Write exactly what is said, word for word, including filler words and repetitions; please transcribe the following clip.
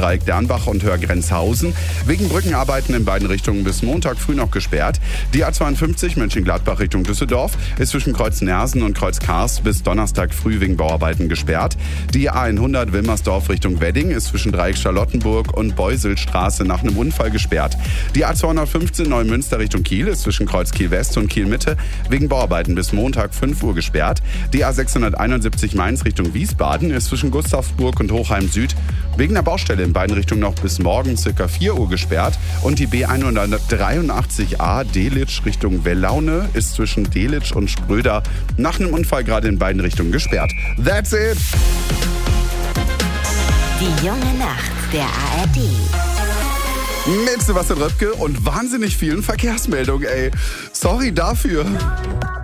Dreieck Dernbach und Hörgrenzhausen. Wegen Brückenarbeiten in beiden Richtungen bis Montag früh noch gesperrt. Die A zweiundfünfzig Mönchengladbach Richtung Düsseldorf ist zwischen Kreuz Nersen und Kreuz Karst bis Donnerstag früh wegen Bauarbeiten gesperrt. Die A hundert Wilmersdorf Richtung Wedding ist zwischen Dreieck Charlottenburg und Beuselstraße nach einem Unfall gesperrt. Die A zweihundertfünfzehn Neumünster Richtung Kiel ist zwischen Kreuz Kiel West und Kiel Mitte wegen Bauarbeiten bis Montag fünf Uhr gesperrt. Die A sechshunderteinundsiebzig Mainz Richtung Wiesbaden ist zwischen Gustavsburg und Hochheim Süd wegen der Baustelle in beiden Richtungen noch bis morgen circa vier Uhr gesperrt. Und die B hundertdreiundachtzig A Delitzsch Richtung Wellaune ist zwischen Delitzsch und Spröder nach einem Unfall gerade in beiden Richtungen gesperrt. That's it! Die junge Nacht der A R D. Mit Sebastian Röpke und wahnsinnig vielen Verkehrsmeldungen, ey. Sorry dafür.